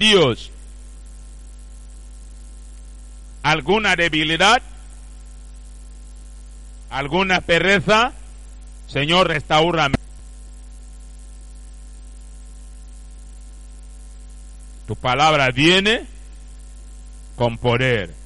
Dios. ¿Alguna debilidad? ¿Alguna pereza? Señor, restáurame. Tu palabra viene con poder.